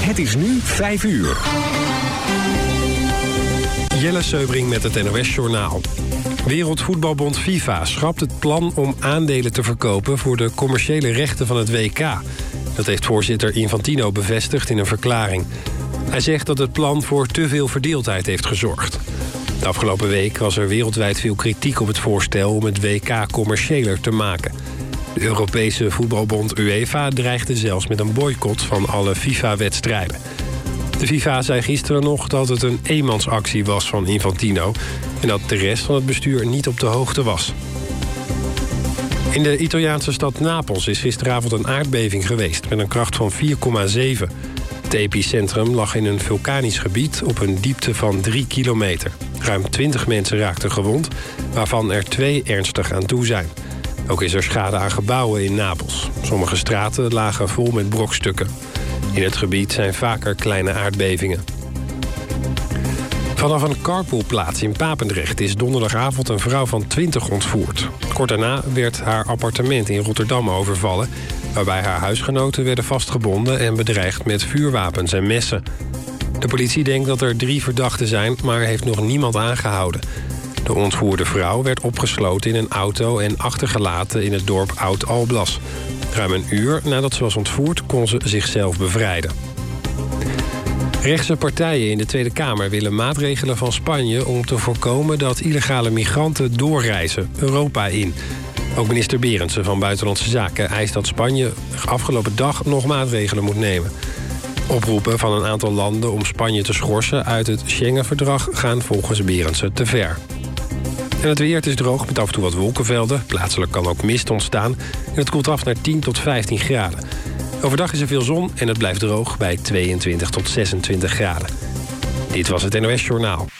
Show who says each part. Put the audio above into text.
Speaker 1: Het is nu 5 uur.
Speaker 2: Jelle Seubring met het NOS-journaal. Wereldvoetbalbond FIFA schrapt het plan om aandelen te verkopen voor de commerciële rechten van het WK. Dat heeft voorzitter Infantino bevestigd in een verklaring. Hij zegt dat het plan voor te veel verdeeldheid heeft gezorgd. De afgelopen week was er wereldwijd veel kritiek op het voorstel om het WK commerciëler te maken. De Europese voetbalbond UEFA dreigde zelfs met een boycott van alle FIFA-wedstrijden. De FIFA zei gisteren nog dat het een eenmansactie was van Infantino en dat de rest van het bestuur niet op de hoogte was. In de Italiaanse stad Napels is gisteravond een aardbeving geweest met een kracht van 4,7. Het epicentrum lag in een vulkanisch gebied op een diepte van 3 kilometer. Ruim 20 mensen raakten gewond, waarvan er 2 ernstig aan toe zijn. Ook is er schade aan gebouwen in Napels. Sommige straten lagen vol met brokstukken. In het gebied zijn vaker kleine aardbevingen. Vanaf een carpoolplaats in Papendrecht is donderdagavond een vrouw van 20 ontvoerd. Kort daarna werd haar appartement in Rotterdam overvallen, waarbij haar huisgenoten werden vastgebonden en bedreigd met vuurwapens en messen. De politie denkt dat er 3 verdachten zijn, maar heeft nog niemand aangehouden. De ontvoerde vrouw werd opgesloten in een auto en achtergelaten in het dorp Oud-Alblas. Ruim een uur nadat ze was ontvoerd kon ze zichzelf bevrijden. Rechtse partijen in de Tweede Kamer willen maatregelen van Spanje om te voorkomen dat illegale migranten doorreizen Europa in. Ook minister Berendsen van Buitenlandse Zaken eist dat Spanje afgelopen dag nog maatregelen moet nemen. Oproepen van een aantal landen om Spanje te schorsen uit het Schengen-verdrag gaan volgens Berendsen te ver. En het weer, het is droog met af en toe wat wolkenvelden. Plaatselijk kan ook mist ontstaan. En het koelt af naar 10 tot 15 graden. Overdag is er veel zon en het blijft droog bij 22 tot 26 graden. Dit was het NOS Journaal.